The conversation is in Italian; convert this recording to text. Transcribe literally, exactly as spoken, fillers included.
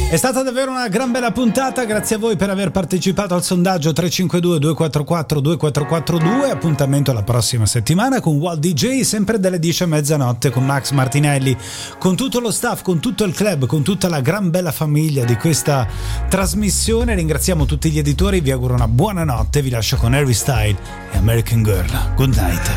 È stata davvero una gran bella puntata, grazie a voi per aver partecipato al sondaggio tre cinque due due quattro quattro due quattro quattro due. Appuntamento alla prossima settimana con Walt D J, sempre dalle dieci a mezzanotte con Max Martinelli, con tutto lo staff, con tutto il club, con tutta la gran bella famiglia di questa trasmissione. Ringraziamo tutti gli editori, vi auguro una buona notte, vi lascio con Harry Style e American Girl. Good night.